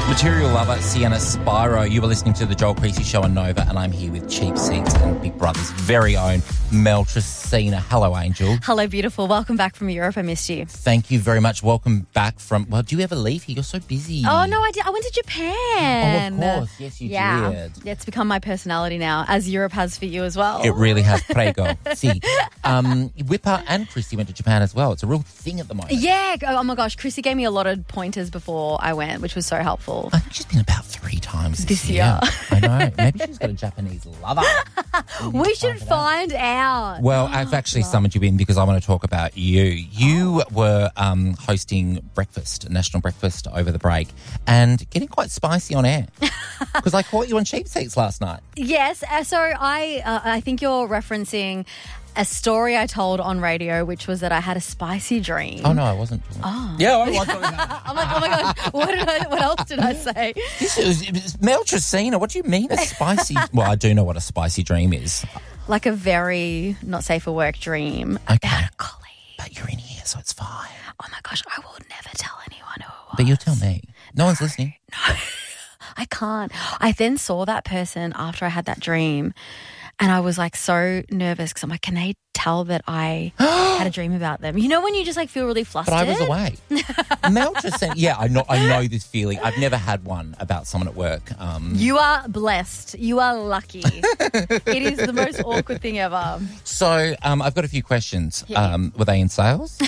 Material lover, Sienna Spyro. You were listening to the Joel Creasy Show on Nova, and I'm here with Cheap Seats and Big Brother's very own Mel Tresina. Hello, Angel. Hello, beautiful. Welcome back from Europe. I missed you. Thank you very much. Welcome back from... Well, do you ever leave here? You're so busy. Oh, no, I did. I went to Japan. Oh, of course. Yes, you did. It's become my personality now, as Europe has for you as well. It really has. Prego. See, Whipper and Chrissy went to Japan as well. It's a real thing at the moment. Yeah. Oh, my gosh. Chrissy gave me a lot of pointers before I went, which was so helpful. I think she's been about 3 times this year. I know. Maybe she's got a Japanese lover. We should find out. Well, I've actually summoned you in because I want to talk about you. You were hosting breakfast, national breakfast over the break, and getting quite spicy on air because I caught you on Cheap Seats last night. Yes. So I think you're referencing a story I told on radio, which was that I had a spicy dream. Oh, no, I wasn't. Oh. Yeah, I was talking about I'm like, oh, my gosh, what else did I say? It's Mel Tresina. What do you mean a spicy... Well, I do know what a spicy dream is. Like a very not safe for work dream about a colleague. But you're in here, so it's fine. Oh, my gosh, I will never tell anyone who it was. But you'll tell me. No one's listening. No, I can't. I then saw that person after I had that dream, and I was like so nervous because I'm like, can they tell that I had a dream about them? You know when you just like feel really flustered? But I was away. Mel Tresina, yeah, I know this feeling. I've never had one about someone at work. You are blessed. You are lucky. It is the most awkward thing ever. So I've got a few questions. Yeah. Were they in sales?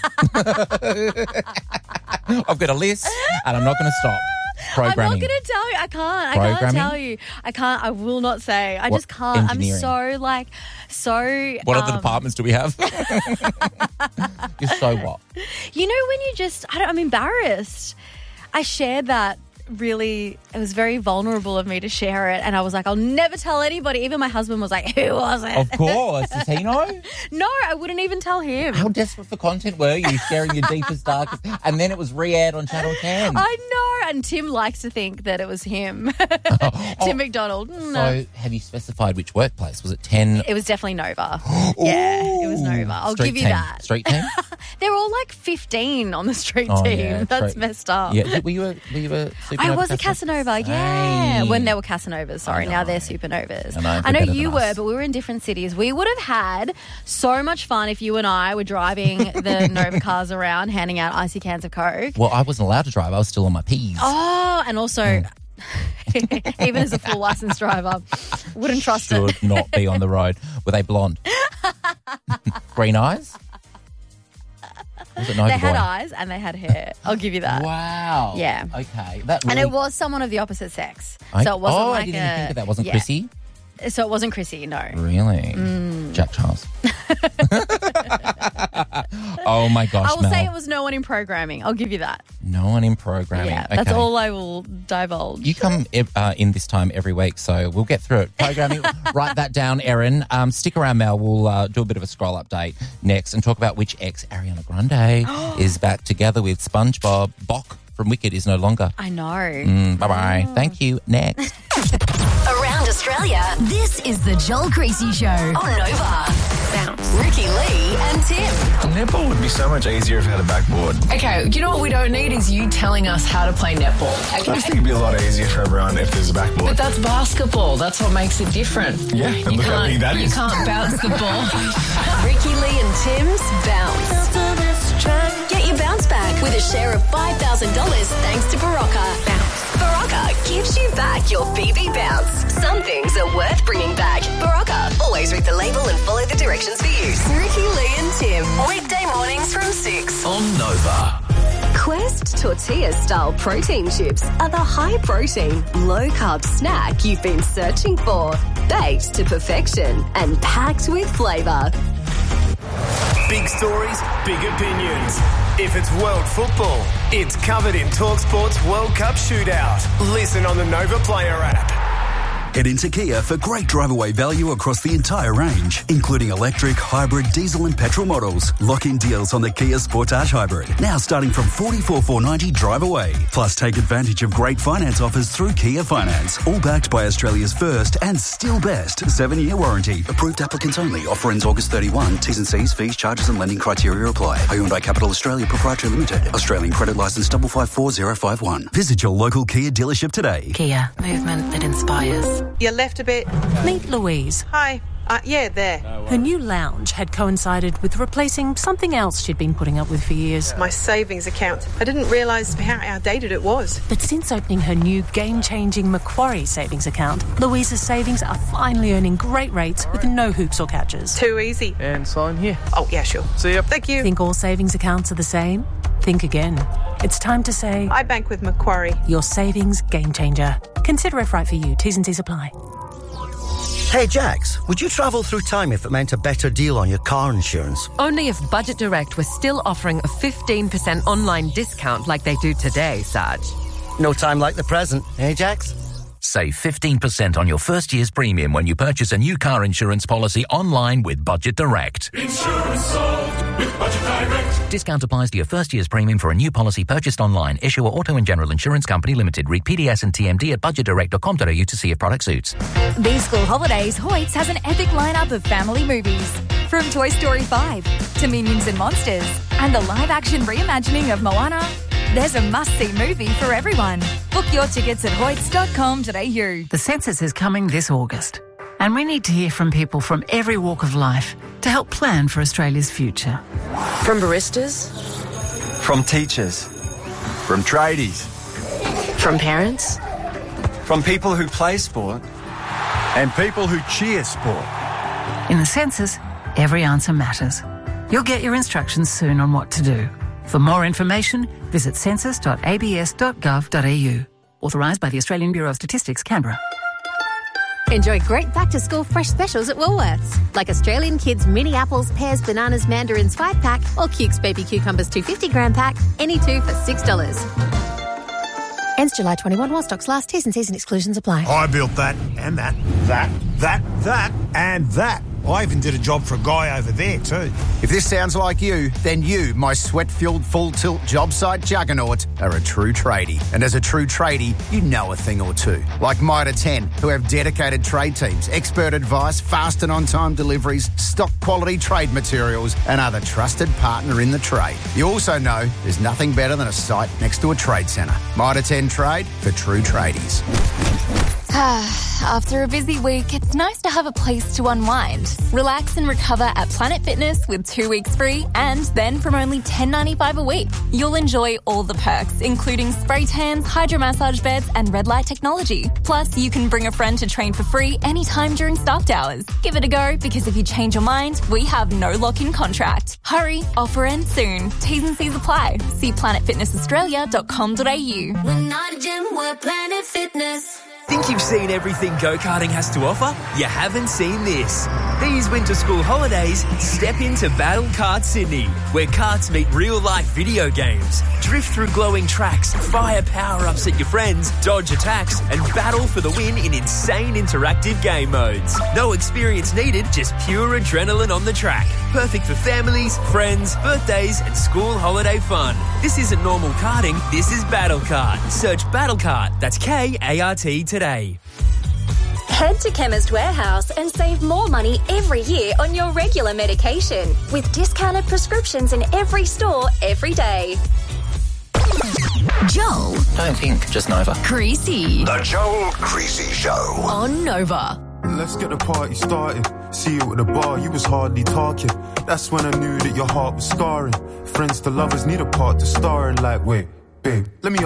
I've got a list and I'm not going to stop. Programming. I'm not going to tell you. I can't tell you. I can't. I will not say. I just can't. I'm so What other departments do we have? You're so what? You know when you just, I'm embarrassed. I shared that. Really, it was very vulnerable of me to share it, and I was like, I'll never tell anybody. Even my husband was like, who was it? Of course. Does he know? No, I wouldn't even tell him. How desperate for content were you, sharing your deepest, darkest, and then it was re-aired on Channel 10? I know, and Tim likes to think that it was him. Tim McDonald. So have you specified which workplace? Was it 10? It was definitely Nova. Yeah, it was Nova. I'll Street give you team. that. Street team? They're all like 15 on the street team. Yeah, that's messed up. Yeah, were you a Supernova? I was a Casanova, yeah. Hey. When they were Casanovas, sorry. Now they're Supernovas. I know you were, but we were in different cities. We would have had so much fun if you and I were driving the Nova cars around, handing out icy cans of Coke. Well, I wasn't allowed to drive. I was still on my P's. Oh, and also... even as a full licensed driver, wouldn't trust it. Should not be on the road. Were they blonde? Green eyes? Was it Nova They had boy? eyes and they had hair. I'll give you that. Wow. Yeah. Okay. And it was someone of the opposite sex. So it wasn't I didn't even think of that. Wasn't Chrissy? So it wasn't Chrissy, no. Really? Jack Charles. Oh, my gosh, I will Mel. say it was no one in programming. I'll give you that. No one in programming. Yeah, okay. that's all I will divulge. You come in this time every week, so we'll get through it. Programming, write that down, Erin. Stick around, Mel. We'll do a bit of a scroll update next and talk about which ex Ariana Grande is back together with SpongeBob. Bok from Wicked is no longer. I know. Bye-bye. Thank you. Next. Around Australia, this is the Joel Creasy Show on Nova. Bounce. Ricky Lee and Tim. Netball would be so much easier if it had a backboard. Okay, you know what we don't need is you telling us how to play netball. I just think it'd be a lot easier for everyone if there's a backboard. But that's basketball. That's what makes it different. Yeah, and look how big that is. You can't bounce the ball. Ricky Lee and Tim's Bounce. Get your bounce back with a share of $5,000 thanks to Barocca. Barocca gives you back your BB Bounce. Some things are worth bringing back. Barocca. Always read the label and follow the directions for use. Ricky Lee and Tim. Weekday mornings from 6 On Nova. Quest tortilla-style protein chips are the high-protein, low-carb snack you've been searching for. Baked to perfection and packed with flavour. Big stories, big opinions. If it's world football, it's covered in TalkSport's World Cup Shootout. Listen on the Nova Player app. Head into Kia for great drive-away value across the entire range, including electric, hybrid, diesel and petrol models. Lock in deals on the Kia Sportage Hybrid, now starting from $44,490 drive away. Plus, take advantage of great finance offers through Kia Finance, all backed by Australia's first and still best 7-year warranty. Approved applicants only. Offer ends August 31. T's and C's, fees, charges and lending criteria apply. Hyundai Capital Australia Proprietary Limited. Australian credit licence 554051. Visit your local Kia dealership today. Kia. Movement that inspires. You left a bit. Meet Louise. Hi. Yeah, there. Her new lounge had coincided with replacing something else she'd been putting up with for years. My savings account. I didn't realise how outdated it was. But since opening her new game-changing Macquarie savings account, Louise's savings are finally earning great rates with no hoops or catches. Too easy. And sign here. Oh, yeah, sure. See ya. Thank you. Think all savings accounts are the same? Think again. It's time to say... I bank with Macquarie. Your savings game changer. Consider if right for you. T's and C's apply. Hey Jax, would you travel through time if it meant a better deal on your car insurance? Only if Budget Direct was still offering a 15% online discount like they do today, Saj. No time like the present, eh Jax? Save 15% on your first year's premium when you purchase a new car insurance policy online with Budget Direct. Insurance solved with Budget Direct. Discount applies to your first year's premium for a new policy purchased online. Issuer Auto and General Insurance Company Limited. Read PDS and TMD at budgetdirect.com.au to see if product suits. These school holidays, Hoyts has an epic lineup of family movies. From Toy Story 5 to Minions and Monsters and the live-action reimagining of Moana, there's a must-see movie for everyone. Book your tickets at hoyts.com.au. The census is coming this August, and we need to hear from people from every walk of life to help plan for Australia's future. From baristas, from teachers, from tradies, from parents, from people who play sport, and people who cheer sport. In the census, every answer matters. You'll get your instructions soon on what to do. For more information, visit census.abs.gov.au. Authorised by the Australian Bureau of Statistics, Canberra. Enjoy great back-to-school fresh specials at Woolworths, like Australian Kids mini apples, pears, bananas, mandarins 5-pack or Cukes baby cucumbers 250-gram pack, any two for $6. Ends July 21 while stocks last. T's and C's and exclusions apply. I built that and that and that. I even did a job for a guy over there too. If this sounds like you, then you, my sweat-filled full-tilt job site juggernaut, are a true tradie. And as a true tradie, you know a thing or two. Like Mitre 10, who have dedicated trade teams, expert advice, fast and on-time deliveries, stock quality trade materials, and are the trusted partner in the trade. You also know there's nothing better than a site next to a trade centre. Mitre 10 Trade for true tradies. After a busy week, it's nice to have a place to unwind. Relax and recover at Planet Fitness with 2 weeks free, and then from only $10.95 a week. You'll enjoy all the perks, including spray tans, hydromassage beds, and red light technology. Plus, you can bring a friend to train for free anytime during staffed hours. Give it a go, because if you change your mind, we have no lock-in contract. Hurry, offer ends soon. T's and C's apply. See planetfitnessaustralia.com.au. We're not a gym, we're Planet Fitness. Think you've seen everything go-karting has to offer? You haven't seen this. These winter school holidays, step into Battle Kart Sydney, where karts meet real-life video games. Drift through glowing tracks, fire power-ups at your friends, dodge attacks, and battle for the win in insane interactive game modes. No experience needed, just pure adrenaline on the track. Perfect for families, friends, birthdays, and school holiday fun. This isn't normal karting, this is Battle Kart. Search Battle Kart, that's K-A-R-T today. Head to Chemist Warehouse and save more money every year on your regular medication with discounted prescriptions in every store every day. Joel. Don't think, just Nova. Creasy. The Joel Creasy Show. On Nova. Let's get the party started. See you at the bar, you was hardly talking. That's when I knew that your heart was scarring. Friends to lovers need a part to star in. Like, wait, babe, let me